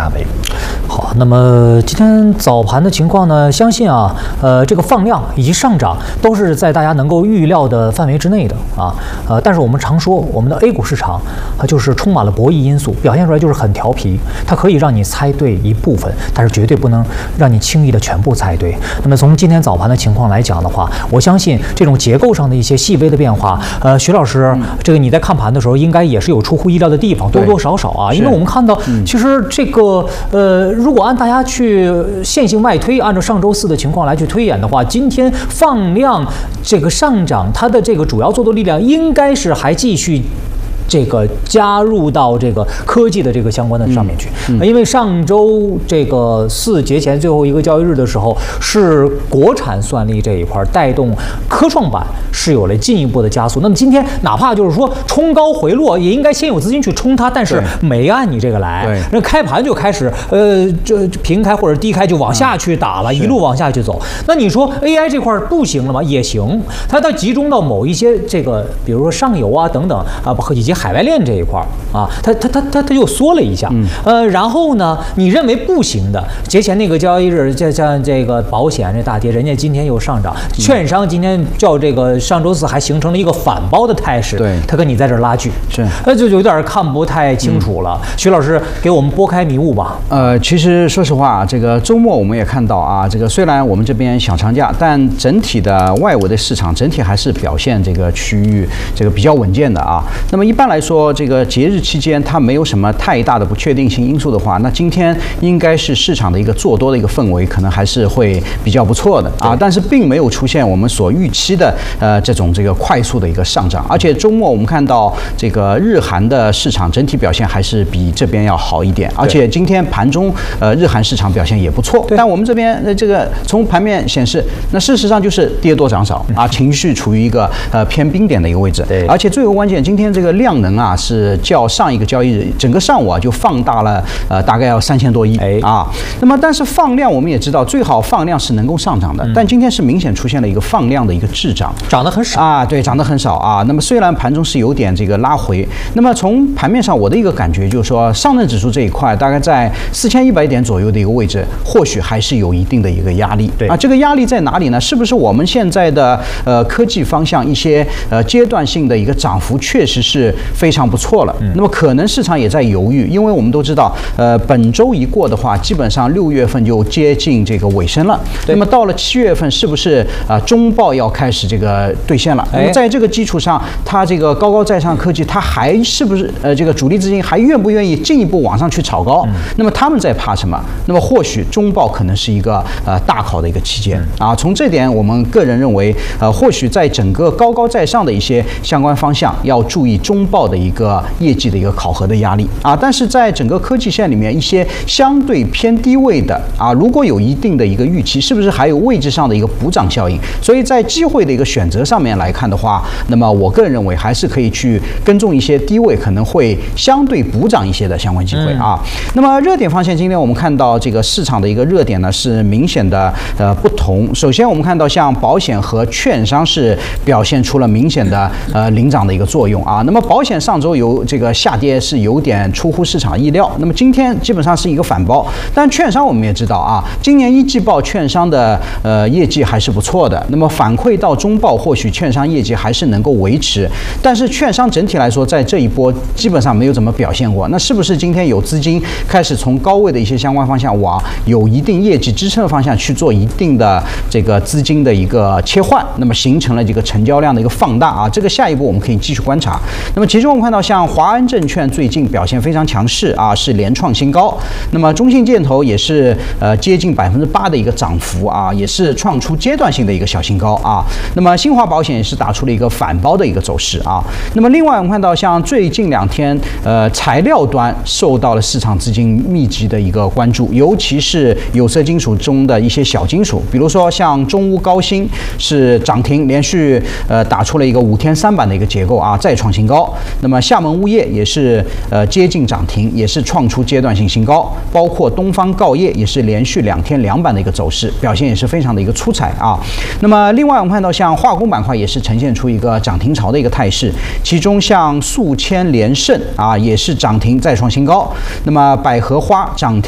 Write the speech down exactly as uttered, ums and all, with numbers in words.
大杯。好，那么今天早盘的情况呢，相信啊，呃，这个放量以及上涨都是在大家能够预料的范围之内的啊，呃，但是我们常说我们的 A 股市场它就是充满了博弈因素，表现出来就是很调皮，它可以让你猜对一部分，但是绝对不能让你轻易的全部猜对。那么从今天早盘的情况来讲的话，我相信这种结构上的一些细微的变化，呃，徐老师，嗯、这个你在看盘的时候应该也是有出乎意料的地方，多多少少啊，因为我们看到，嗯、其实这个呃，如果按大家去线性外推，按照上周四的情况来去推演的话，今天放量这个上涨，它的这个主要做多力量应该是还继续这个加入到这个科技的这个相关的上面去，嗯嗯、因为上周这个四节前最后一个交易日的时候，是国产算力这一块带动科创板是有了进一步的加速。那么今天哪怕就是说冲高回落，也应该先有资金去冲它，但是没按你这个来，那开盘就开始呃这平开或者低开就往下去打了，嗯、一路往下去走。那你说 A I 这块不行了吗？也行，它它集中到某一些这个，比如说上游啊等等啊，以及海外链这一块啊，它它它它它又缩了一下，嗯、呃，然后呢，你认为不行的，节前那个交易日，像像这个保险这大跌，人家今天又上涨，券商今天叫这个上周四还形成了一个反包的态势，对，他跟你在这拉锯，是，那就有点看不太清楚了。嗯、徐老师给我们拨开迷雾吧。 呃，其实说实话，这个周末我们也看到啊，这个虽然我们这边小长假，但整体的外围的市场整体还是表现这个区域这个比较稳健的啊。那么一般来说，这个节日期间它没有什么太大的不确定性因素的话，那今天应该是市场的一个做多的一个氛围，可能还是会比较不错的啊。但是并没有出现我们所预期的呃这种这个快速的一个上涨，而且周末我们看到这个日韩的市场整体表现还是比这边要好一点，而且今天盘中呃日韩市场表现也不错。但我们这边呃这个从盘面显示，那事实上就是跌多涨少啊，情绪处于一个呃偏冰点的一个位置。对，而且最为关键，今天这个量能啊是较上一个交易日整个上午啊就放大了呃大概要三千多亿啊。那么但是放量我们也知道，最好放量是能够上涨的，但今天是明显出现了一个放量的一个滞涨， 涨得很少啊，对，涨得很少啊。那么虽然盘中是有点这个拉回，那么从盘面上我的一个感觉就是说，上证指数这一块大概在四千一百点左右的一个位置，或许还是有一定的一个压力。对啊，这个压力在哪里呢？是不是我们现在的呃科技方向一些呃阶段性的一个涨幅确实是非常不错了？嗯、那么可能市场也在犹豫，因为我们都知道，呃，本周一过的话，基本上六月份就接近这个尾声了。那么到了七月份，是不是啊、呃、中报要开始这个兑现了？那么在这个基础上，它这个高高在上科技，它还是不是呃这个主力资金还愿不愿意进一步往上去炒高？嗯、那么他们在怕什么？那么或许中报可能是一个呃大考的一个期间啊。从这点，我们个人认为，呃，或许在整个高高在上的一些相关方向，要注意中报的一个业绩的一个考核的压力啊。但是在整个科技线里面，一些相对偏低位的啊，如果有一定的一个预期，是不是还有位置上的一个补涨效应？所以在机会的一个选择上面来看的话，那么我个人认为还是可以去跟踪一些低位可能会相对补涨一些的相关机会啊。嗯、那么热点方向，今天我们看到这个市场的一个热点呢是明显的呃不同。首先我们看到像保险和券商是表现出了明显的呃领涨的一个作用啊。那么保险上周有这个下跌是有点出乎市场意料，那么今天基本上是一个反包。但券商我们也知道啊，今年一季报券商的呃业绩还是不错的，那么反馈到中报或许券商业绩还是能够维持，但是券商整体来说在这一波基本上没有怎么表现过。那是不是今天有资金开始从高位的一些相关方向往有一定业绩支撑的方向去做一定的这个资金的一个切换，那么形成了这个成交量的一个放大啊？这个下一步我们可以继续观察。那么其中我们看到像华安证券最近表现非常强势啊，是连创新高。那么中信建投也是呃接近百分之八的一个涨幅啊，也是创出阶段性的一个小新高啊。那么新华保险也是打出了一个反包的一个走势啊。那么另外我们看到像最近两天呃材料端受到了市场资金密集的一个关注，尤其是有色金属中的一些小金属，比如说像中钨高新是涨停，连续呃打出了一个五天三板的一个结构啊，再创新高。那么厦门物业也是呃接近涨停，也是创出阶段性新高，包括东方锆业也是连续两天两板的一个走势，表现也是非常的一个出彩啊。那么另外我们看到像化工板块也是呈现出一个涨停潮的一个态势，其中像宿迁连胜啊也是涨停再创新高，那么百合花涨停